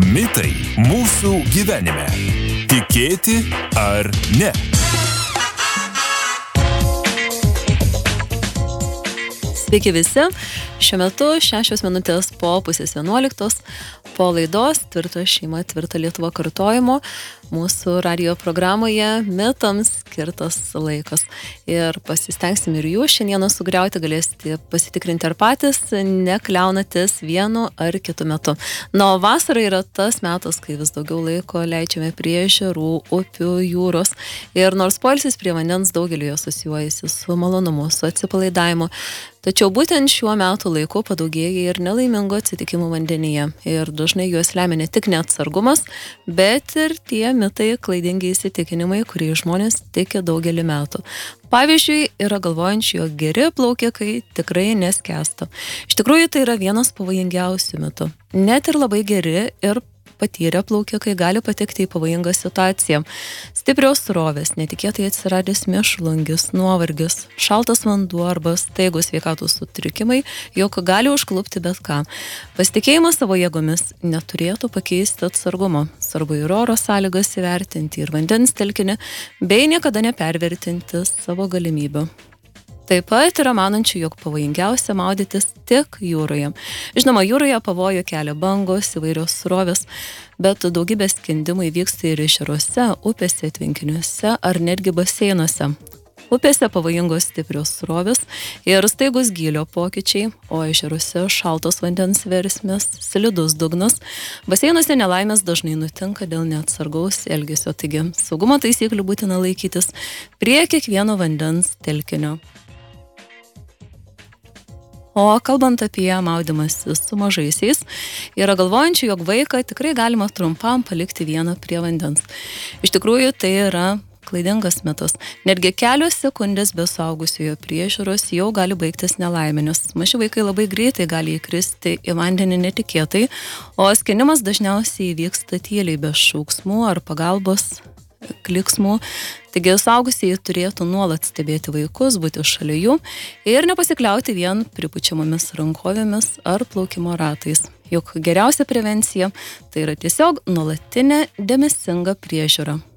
Mitai mūsų gyvenime. Tikėti ar ne? Sveiki visi. Šiuo metu 6 minutės po 10:30 po laidos Tvirta šeima, tvirta Lietuva kartojimo mūsų radijo programoje mitams skirtas laikas. Ir pasistengsim ir jūs šiandieną sugriauti, galėsite pasitikrinti ar patys nekliaunatis vienu ar kitu metu. Na, o vasara yra tas metas, kai vis daugiau laiko leidžiame prie ežerų, upių, jūros. Ir nors poilsis prie vandens daugeliu asocijuojasi su malonumu, su atsipalaidavimu, tačiau būtent šiuo metu laiku padaugėja ir nelaimingo atsitikimų vandenyje. Ir dažnai juos lemia ne tik neatsargumas, bet ir tie mitai, klaidingi įsitikinimai, kurie žmonės tiki daugelį metų. Pavyzdžiui, yra galvojančių, jog geri plaukikai tikrai neskęsta. Iš tikrųjų, tai yra vienas pavojingiausių mitų. Net ir labai geri ir patyrę plaukikai gali patekti į pavojingą situaciją. Stiprios srovės, netikėtai atsiradęs mėšlungis, nuovargis, šaltas vanduo arba staigūs sveikatos sutrikimai, jog gali užklupti bet ką. Pasitikėjimas savo jėgomis neturėtų pakeisti atsargumo. Svarbu ir oro sąlygas įvertinti, ir vandens telkinį, bei niekada nepervertinti savo galimybių. Taip pat yra manančių, jog pavojingiausia maudytis tik jūroje. Žinoma, jūroje pavojų kelia bangos, įvairios srovės, bet daugybė skendimų vyksta ir ežeruose, upėse, tvenkiniuose ar netgi baseinuose. Upėse pavojingos stiprios srovės ir staigus gylio pokyčiai, o ežeruose šaltos vandens versmės, slidus dugnas. Baseinuose nelaimės dažnai nutinka dėl neatsargaus elgesio, taigi saugumo taisyklių būtina laikytis prie kiekvieno vandens telkinio. O kalbant apie maudymąsi su mažaisiais, yra galvojančių, jog vaiką tikrai galima trumpam palikti vieną prie vandens. Iš tikrųjų, tai yra klaidingas mitas. Netgi kelios sekundės be suaugusiojo priežiūros jau gali baigtis nelaimėmis. Maži vaikai labai greitai gali įkristi į vandenį netikėtai, o skenimas dažniausiai vyksta tyliai be šauksmų ar pagalbos kliksmų. Taigi suaugusieji turėtų nuolat stebėti vaikus, būti šalia jų ir nepasikliauti vien pripučiamomis rankovėmis ar plaukimo ratais. Juk geriausia prevencija tai yra tiesiog nuolatinė dėmesinga priežiūra.